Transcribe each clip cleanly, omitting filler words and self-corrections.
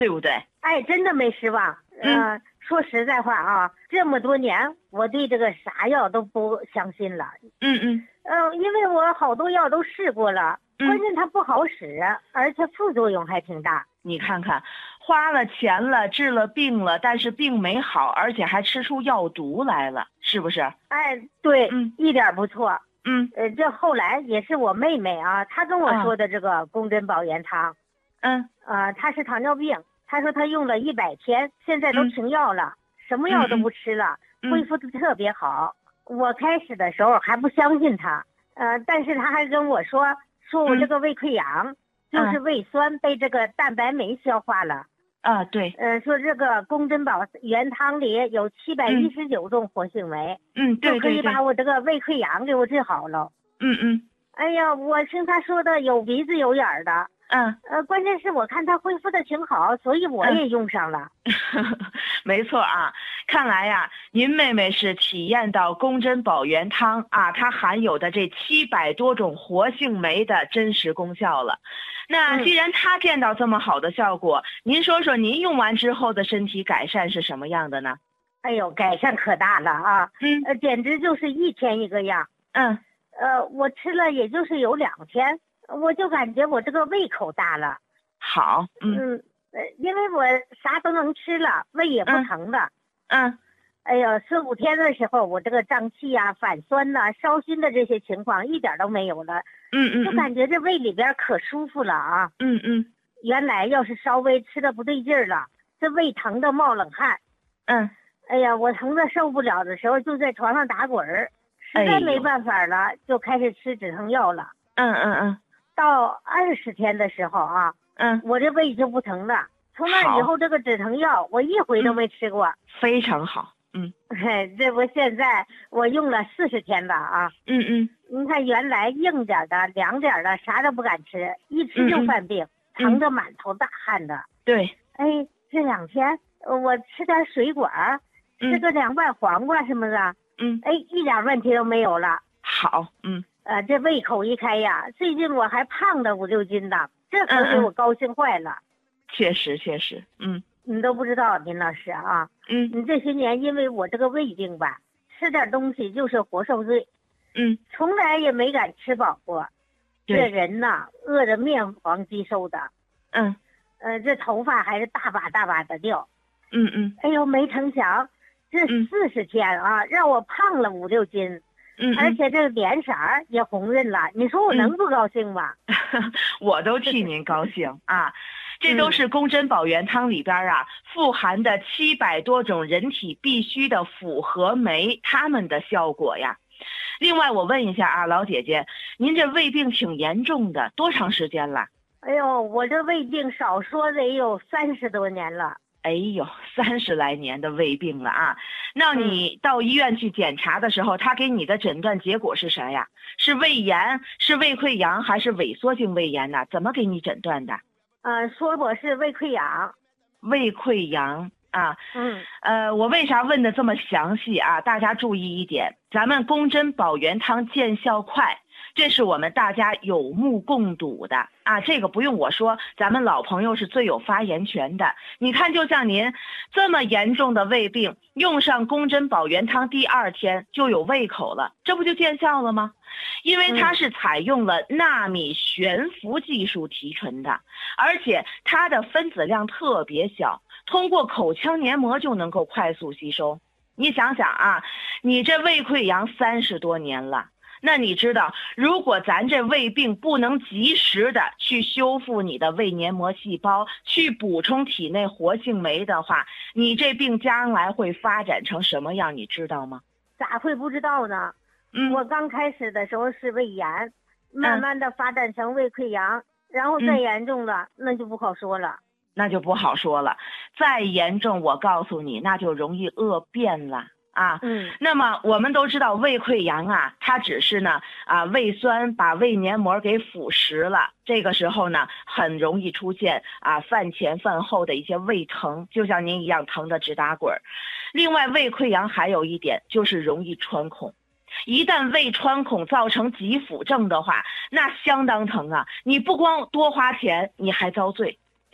对不对？ 哎，真的没失望。说实在话啊，这么多年我对这个啥药都不相信了。因为我好多药都试过了，关键它不好使，而且副作用还挺大。 你看看，花了钱了，治了病了，但是病没好，而且还吃出药毒来了，是不是？ 哎，对，一点不错。这后来也是我妹妹啊，她跟我说的这个宫贞保元汤。她是糖尿病，她说她用了100天，现在都停药了，什么药都不吃了，恢复的特别好。我开始的时候还不相信她，但是她还跟我说我这个胃溃疡，就是胃酸被这个蛋白酶消化了。 对。 说这个宫贞保元汤里有719种活性酶， 对， 就可以把我这个胃溃疡给我治好了。哎呀，我听他说的有鼻子有眼儿的。关键是我看他恢复的挺好，所以我也用上了。 没错啊，看来呀，您妹妹是体验到宫贞保元汤啊，它含有的这700多种活性酶的真实功效了。那既然她见到这么好的效果，您说说您用完之后的身体改善是什么样的呢？ 哎呦，改善可大了啊！简直就是一天一个样。我吃了也就是有2天。我就感觉我这个胃口大了。 好。 因为我啥都能吃了，胃也不疼了。哎呀，4、5天的时候，我这个胀气啊、反酸呐、烧心的这些情况一点都没有了。就感觉这胃里边可舒服了啊。原来要是稍微吃的不对劲儿了，这胃疼的冒冷汗。哎呀，我疼的受不了的时候，就在床上打滚儿，实在没办法了，就开始吃止疼药了。到20天的时候啊，我这胃就不疼了。从那以后，这个止疼药我一回都没吃过。 非常好。 这不现在我用了40天了啊。你看原来硬点的、凉点的啥都不敢吃，一吃就犯病，疼得满头大汗的。 对。 哎，这2天我吃点水果，吃个凉拌黄瓜什么的，哎，一点问题都没有了。 好。 这胃口一开呀，最近我还胖了5、6斤的，这可给我高兴坏了。 确实。 你都不知道，林老师啊。你这些年因为我这个胃病吧，吃点东西就是活受罪。从来也没敢吃饱过。这人呐，饿得面黄肌瘦的。这头发还是大把大把的掉。哎呦，没成想这40天啊，让我胖了5、6斤。而且这个脸色也红润了，你说我能不高兴吗？ 我都替您高兴啊！这都是宫贞保元汤里边啊富含的700多种人体必需的复合酶，它们的效果呀。另外，我问一下啊，老姐姐，您这胃病挺严重的，多长时间了？ 哎呦，我这胃病少说得有30多年了。 哎呦，30来年的胃病了啊！那你到医院去检查的时候，他给你的诊断结果是啥呀？是胃炎，是胃溃疡，还是萎缩性胃炎呢？怎么给你诊断的？ 说我是胃溃疡。 胃溃疡啊。我为啥问的这么详细啊？大家注意一点，咱们宫贞保元汤见效快，这是我们大家有目共睹的啊，这个不用我说，咱们老朋友是最有发言权的。你看，就像您这么严重的胃病，用上宫贞保元汤第2天就有胃口了，这不就见效了吗？因为它是采用了纳米悬浮技术提纯的，而且它的分子量特别小，通过口腔黏膜就能够快速吸收。你想想啊，你这胃溃疡30多年了，那你知道，如果咱这胃病不能及时的去修复你的胃黏膜细胞，去补充体内活性酶的话，你这病将来会发展成什么样，你知道吗？ 咋会不知道呢？我刚开始的时候是胃炎，慢慢的发展成胃溃疡，然后再严重了，那就不好说了。 那就不好说了，再严重，我告诉你，那就容易恶变了。那么我们都知道胃溃疡啊，它只是呢胃酸把胃黏膜给腐蚀了，这个时候呢很容易出现饭前饭后的一些胃疼，就像您一样疼得直打滚。另外，胃溃疡还有一点就是容易穿孔，一旦胃穿孔造成急腹症的话，那相当疼啊！你不光多花钱，你还遭罪。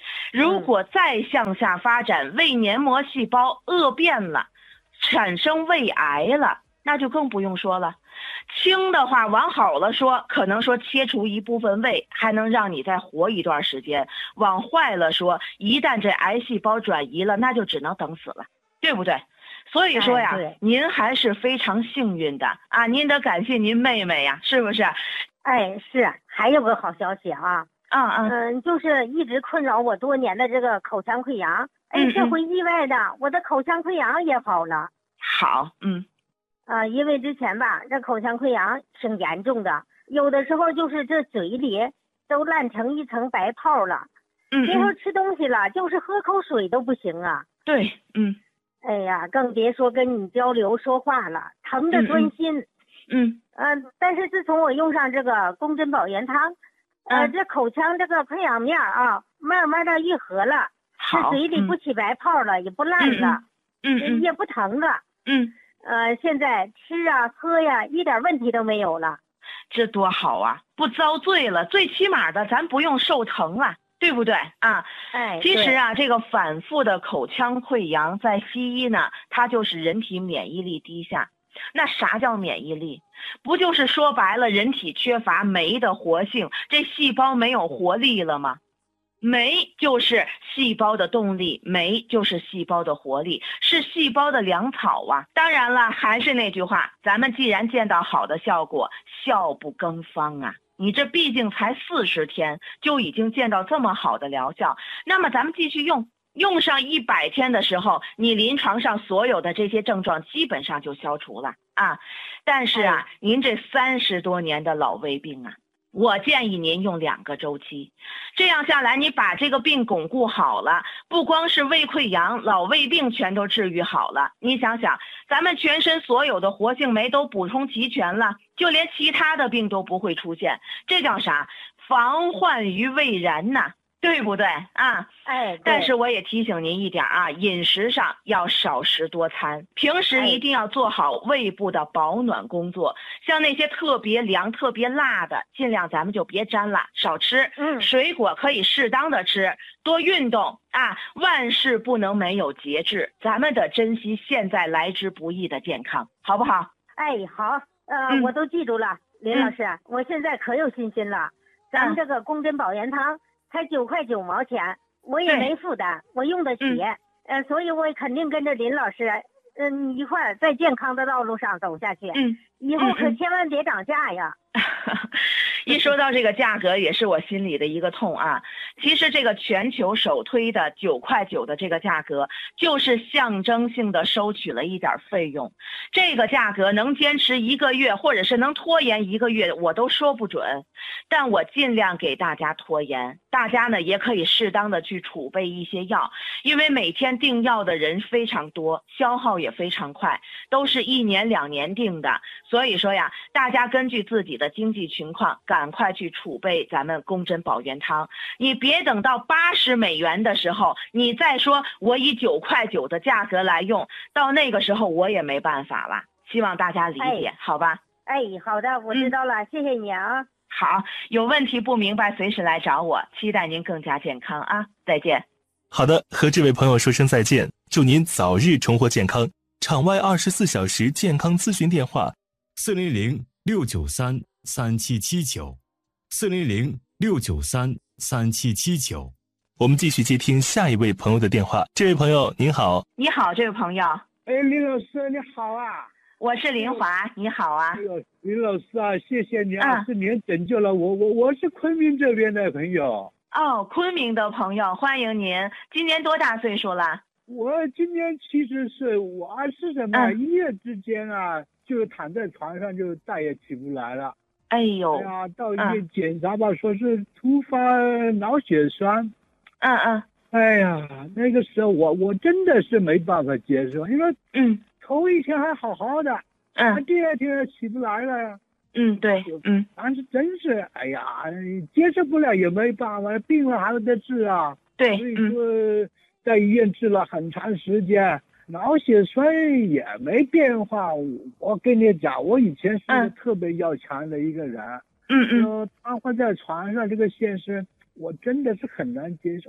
如果再向下发展，胃黏膜细胞恶变了，产生胃癌了，那就更不用说了。轻的话往好了说，可能说切除一部分胃还能让你再活一段时间，往坏了说，一旦这癌细胞转移了，那就只能等死了，对不对？所以说呀，您还是非常幸运的啊，您得感谢您妹妹呀，是不是？ 是，还有个好消息啊。就是一直困扰我多年的这个口腔溃疡，这回意外的我的口腔溃疡也好了。 好， 因为之前吧，这口腔溃疡挺严重的，有的时候就是这嘴里都烂成一层白泡了。别说吃东西了，就是喝口水都不行啊。 对， 哎呀，更别说跟你交流说话了，疼得钻心。但是自从我用上这个宫贞保元汤，这口腔这个溃疡面啊，慢慢的愈合了，这嘴里不起白泡了，也不烂了，也不疼了。现在吃啊喝呀，一点问题都没有了。 这多好啊，不遭罪了，最起码的咱不用受疼了，对不对啊？其实啊，这个反复的口腔溃疡在西医呢，它就是人体免疫力低下。那啥叫免疫力？不就是说白了，人体缺乏酶的活性，这细胞没有活力了吗？酶就是细胞的动力，酶就是细胞的活力，是细胞的粮草啊。当然了，还是那句话，咱们既然见到好的效果，效不更方啊。你这毕竟才40天就已经见到这么好的疗效，那么咱们继续用上100天的时候，你临床上所有的这些症状基本上就消除了啊。但是啊，您这30多年的老胃病啊，我建议您用2个周期，这样下来你把这个病巩固好了，不光是胃溃疡、老胃病全都治愈好了，你想想，咱们全身所有的活性酶都补充齐全了，就连其他的病都不会出现，这叫啥？防患于未然呐。对不对啊？但是我也提醒您一点啊，饮食上要少食多餐，平时一定要做好胃部的保暖工作。像那些特别凉、特别辣的，尽量咱们就别沾了，少吃。水果可以适当的吃，多运动啊！万事不能没有节制，咱们得珍惜现在来之不易的健康，好不好？ 好，我都记住了，林老师，我现在可有信心了。咱们这个宫贞保元汤才9块9毛钱，我也没负担，我用得起。所以我肯定跟着林老师，一块儿在健康的道路上走下去。以后可千万别涨价呀。 一说到这个价格，也是我心里的一个痛啊。其实这个全球首推的9块9的这个价格，就是象征性的收取了一点费用。这个价格能坚持1个月，或者是能拖延1个月，我都说不准。但我尽量给大家拖延，大家呢也可以适当的去储备一些药，因为每天订药的人非常多，消耗也非常快，都是1年2年订的。所以说呀，大家根据自己的经济情况，赶快去储备咱们宫贞保元汤。你别等到80美元的时候，你再说我以9块9的价格来用，到那个时候我也没办法了。希望大家理解，好吧？ 好的，我知道了，谢谢你啊。 好，有问题不明白随时来找我，期待您更加健康啊！再见。 好的，和这位朋友说声再见，祝您早日重获健康。场外24小时健康咨询电话：400-693-3779，400-693-3779。我们继续接听下一位朋友的电话。这位朋友您好。 你好，这位朋友。 林老师你好啊。 我是林华，你好啊。 林老师啊，谢谢你啊，是您拯救了我是昆明这边的朋友。 昆明的朋友，欢迎您。今年多大岁数了？ 我今年其实是我是什么一夜之间啊，就躺在床上就再也起不来了。 哎呦， 到医院检查吧，说是突发脑血栓。哎呀，那个时候我真的是没办法接受，因为头一天还好好的，第二天起不来了呀。 对， 当时真是哎呀，接受不了也没办法，病了还得治啊。 对， 所以说在医院治了很长时间，脑血栓也没变化。我跟你讲，我以前是个特别要强的一个人。瘫痪在床上这个现实，我真的是很难接受。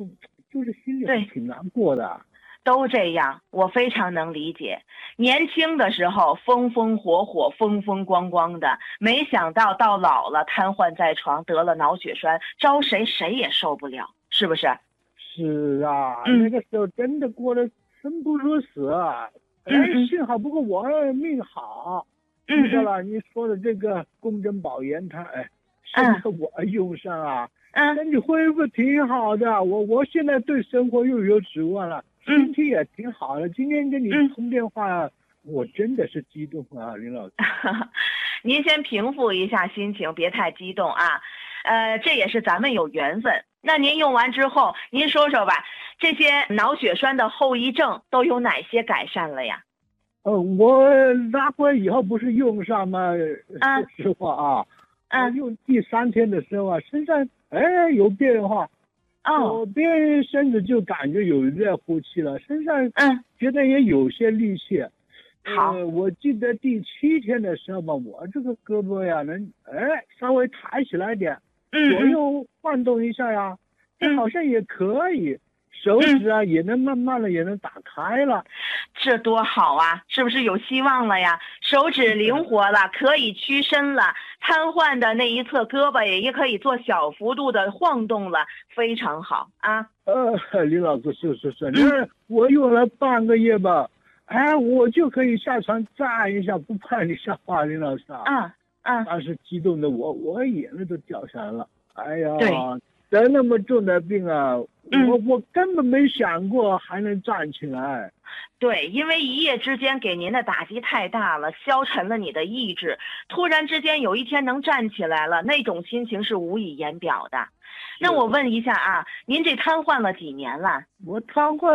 就是心里挺难过的。 都这样，我非常能理解。年轻的时候风风火火、风风光光的，没想到到老了瘫痪在床，得了脑血栓，招谁谁也受不了，是不是？ 是啊，那个时候真的过得生不如死啊。幸好不过我命好。知道了，你说的这个公珍保元汤，现在我用上啊，身体恢复挺好的。我现在对生活又有指望了。身体也挺好的。今天跟你通电话，我真的是激动啊，林老师。 您先平复一下心情，别太激动啊。这也是咱们有缘分。那您用完之后，您说说吧，这些脑血栓的后遗症都有哪些改善了呀？ 我拿回以后不是用上吗？说实话啊，用第3天的时候啊，身上有变化。左边身子就感觉有热乎气了，身上觉得也有些力气。我记得第7天的时候嘛，我这个胳膊呀能稍微抬起来点，左右晃动一下呀，好像也可以。手指啊也能慢慢的也能打开了， 这多好啊！是不是有希望了呀？手指灵活了，可以屈伸了，瘫痪的那一侧胳膊也可以做小幅度的晃动了，非常好啊！ 李老师是，我用了半个月吧，我就可以下床站一下，不怕你笑话，李老师啊。当时激动的我眼泪都掉下来了。哎呀，得那么重的病啊，我根本没想过还能站起来。 对，因为一夜之间给您的打击太大了，消沉了你的意志，突然之间有一天能站起来了，那种心情是无以言表的。那我问一下啊，您这瘫痪了几年了？ 我瘫痪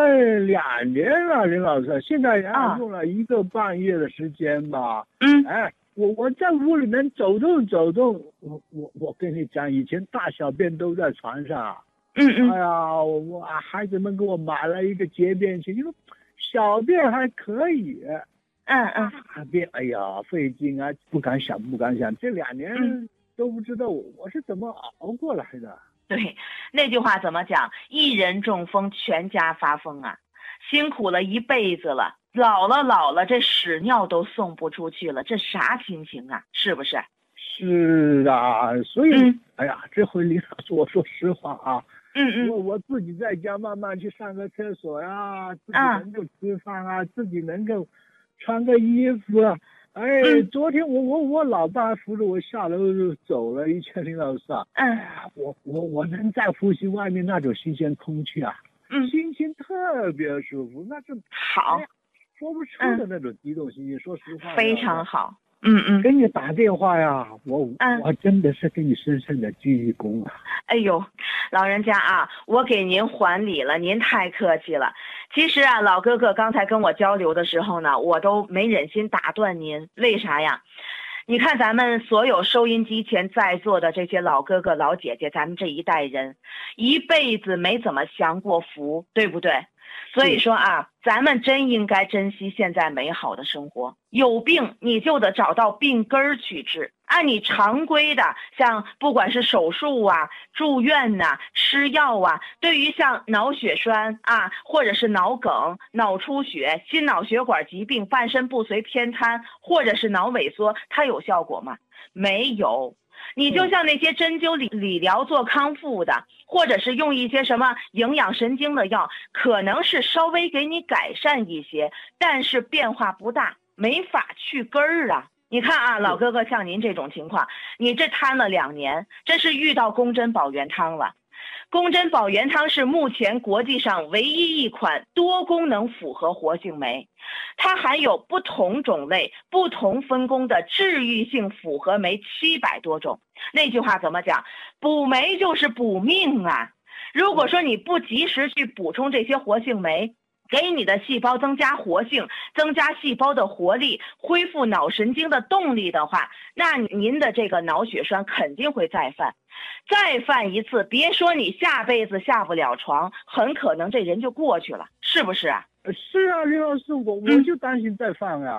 2年了，林老师，现在也用了1个半月的时间吧。我在屋里面走动，我跟你讲，以前大小便都在床上。哎呀，我孩子们给我买了一个洁便器，因为小便还可以。大便哎呀费劲啊，不敢想。这2年都不知道我是怎么熬过来的。 对，那句话怎么讲？一人中风，全家发疯啊！辛苦了一辈子了。老了，这屎尿都送不出去了，这啥心情啊？是不是？ 是啊，所以，哎呀，这回李老师，我说实话啊，我自己在家慢慢去上个厕所呀，自己能够吃饭啊，自己能够穿个衣服。昨天我老爸扶着我下楼走了一圈，林老师啊，我能再呼吸外面那种新鲜空气啊，心情特别舒服，那是好。 说不出的那种激动心情，说实话， 非常好。 给你打电话呀，我真的是给你深深的鞠一躬啊！ 哎呦，老人家啊，我给您还礼了，您太客气了。其实啊，老哥哥刚才跟我交流的时候呢，我都没忍心打断您，为啥呀？你看咱们所有收音机前在座的这些老哥哥老姐姐，咱们这一代人一辈子没怎么享过福，对不对？所以说啊，咱们真应该珍惜现在美好的生活。有病你就得找到病根儿去治，按你常规的，像不管是手术啊、住院呐、吃药啊，对于像脑血栓啊，或者是脑梗、脑出血、心脑血管疾病、半身不遂偏瘫，或者是脑萎缩，它有效果吗？没有。你就像那些针灸理疗做康复的，或者是用一些什么营养神经的药，可能是稍微给你改善一些，但是变化不大，没法去根儿啊。你看啊，老哥哥，像您这种情况，你这瘫了2年，这是遇到公珍保元汤了。公珍保元汤是目前国际上唯一一款多功能复合活性酶，它含有不同种类、不同分工的治愈性复合酶700多种。那句话怎么讲？补酶就是补命啊！如果说你不及时去补充这些活性酶，给你的细胞增加活性，增加细胞的活力，恢复脑神经的动力的话，那您的这个脑血栓肯定会再犯。再犯一次，别说你下辈子下不了床，很可能这人就过去了，是不是啊？ 是啊，刘老师，我就担心再犯啊。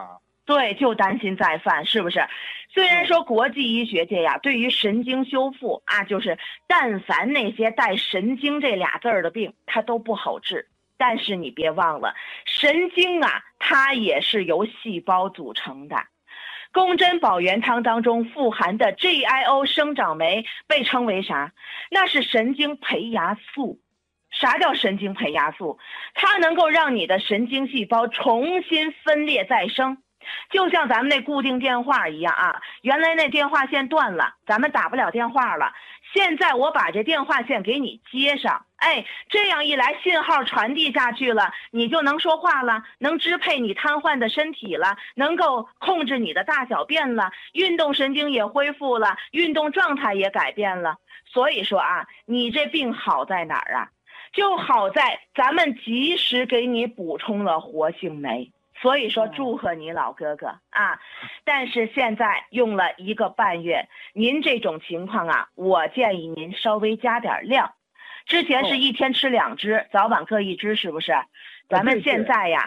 对，就担心再犯，是不是？虽然说国际医学界呀，对于神经修复啊，就是但凡那些带神经这俩字儿的病，它都不好治。但是你别忘了，神经啊，它也是由细胞组成的。宫针保元汤当中富含的 GIO 生长酶被称为啥？那是神经培芽素。啥叫神经培芽素？它能够让你的神经细胞重新分裂再生。就像咱们那固定电话一样啊，原来那电话线断了，咱们打不了电话了，现在我把这电话线给你接上，这样一来信号传递下去了，你就能说话了，能支配你瘫痪的身体了，能够控制你的大小便了，运动神经也恢复了，运动状态也改变了。所以说啊，你这病好在哪儿啊？就好在咱们及时给你补充了活性酶。所以说祝贺你老哥哥啊！但是现在用了1个半月，您这种情况啊，我建议您稍微加点量。之前是1天吃2支，早晚各1支，是不是？咱们现在呀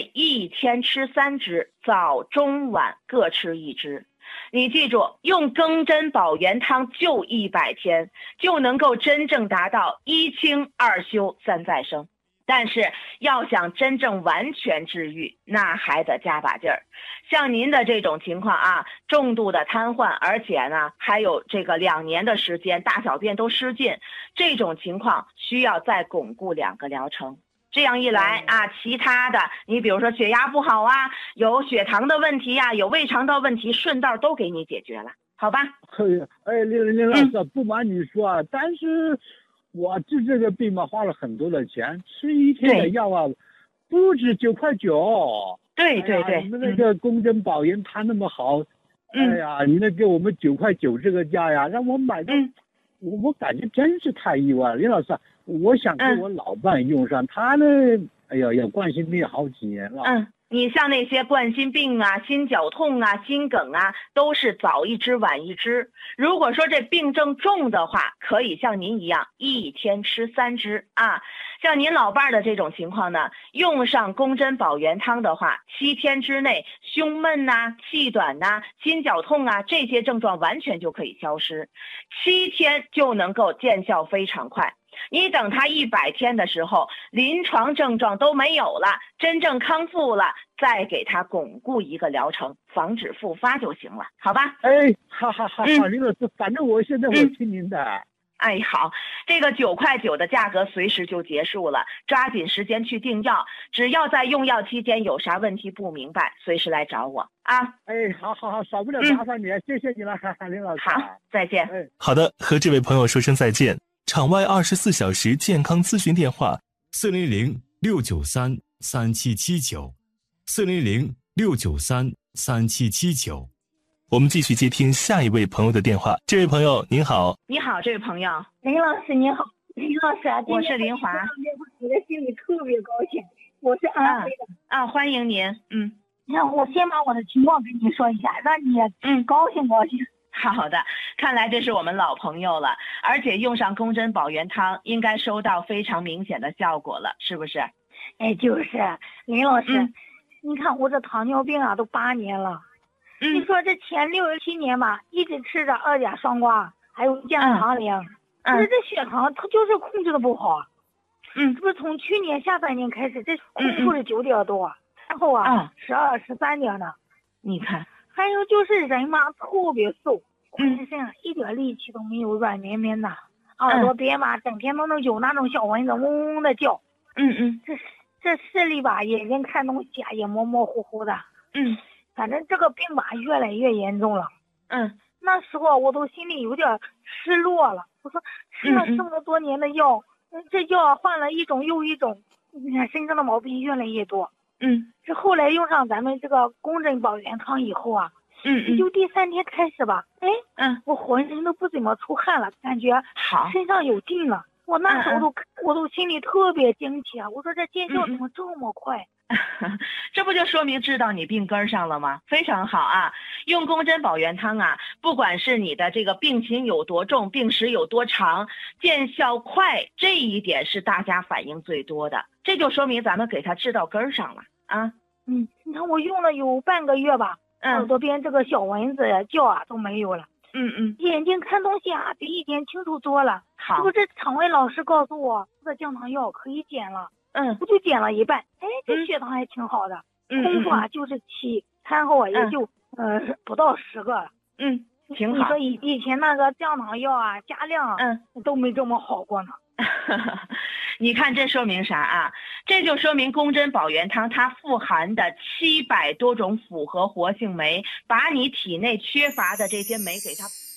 ，1天吃3支，早中晚各吃1支。你记住，用庚真保元汤就100天，就能够真正达到1清2休3再生。但是要想真正完全治愈，那还得加把劲儿。像您的这种情况啊，重度的瘫痪，而且呢还有这个2年的时间，大小便都失禁，这种情况需要再巩固2个疗程。这样一来啊，其他的你比如说血压不好啊，有血糖的问题呀，有胃肠道问题，顺道都给你解决了，好吧？ 林老师，不瞒你说啊，但是我治这个病嘛，花了很多的钱，吃1天的药啊，不止9.9块。 对对对， 你们那个宫针保元汤那么好，你那给我们9.9块这个价呀，让我买的，我感觉真是太意外了。林老师，我想给我老伴用上，他呢，也冠心病好几年了。 你像那些冠心病啊、心绞痛啊、心梗啊，都是早1支晚1支。如果说这病症重的话，可以像您一样1天吃3支啊。像您老伴的这种情况呢，用上宫针保元汤的话，7天之内胸闷呐、气短呐、心绞痛啊这些症状完全就可以消失，7天就能够见效非常快。你等他100天的时候，临床症状都没有了，真正康复了，再给他巩固1个疗程，防止复发就行了，好吧？ 好，林老师，反正我现在我听您的。 好，这个9.9块的价格随时就结束了，抓紧时间去订药，只要在用药期间有啥问题不明白，随时来找我啊。 好，少不了麻烦你，谢谢你了，林老师。 好，再见。 好的，和这位朋友说声再见。场外24小时健康咨询电话：400-693-3779，400-693-3779。我们继续接听下一位朋友的电话。这位朋友您好。 你好，这位朋友。 林老师你好。林老师啊， 我是林华。 我的心里特别高兴，我是安徽的。 欢迎您。 那我先把我的情况跟你说一下，让你高兴。 好的，看来这是我们老朋友了，而且用上宫针保元汤应该收到非常明显的效果了，是不是？ 就是林老师，你看我这糖尿病啊都8年了，你说这前6、7年吧，一直吃着2甲双胍，还有降糖灵，可是这血糖它就是控制的不好。这不是从去年下半年开始，这控制是9点多，然后12、13点呢。你看，还有就是人嘛特别瘦。浑身一点力气都没有，软绵绵的，耳朵边嘛整天都能有那种小蚊子嗡嗡的叫。这视力吧，眼睛看东西也模模糊糊的。反正这个病吧越来越严重了。那时候我都心里有点失落了，我说吃了这么多年的药，这药换了一种又一种，你看身上的毛病越来越多。这后来用上咱们这个宫针保元汤以后啊，也就第3天开始吧，我浑身都不怎么出汗了，感觉身上有劲了。我那时候我都心里特别惊奇啊！我说这见效怎么这么快？ 这不就说明治到你病根上了吗？非常好啊！用宫针保元汤啊，不管是你的这个病情有多重，病史有多长，见效快，这一点是大家反应最多的，这就说明咱们给它治到根上了啊！ 你看我用了有半个月吧，耳朵边这个小蚊子叫啊都没有了。眼睛看东西啊比以前清楚多了。 好， 这肠胃老师告诉我这个降糖药可以减了。我就减了一半，这血糖还挺好的。空腹啊就是7，餐后啊也就不到10个了。 挺好。 你说以前那个降糖药啊加量都没这么好过呢。 你看这说明啥啊？这就说明宫针保元汤它富含的700多种复合活性酶，把你体内缺乏的这些酶给它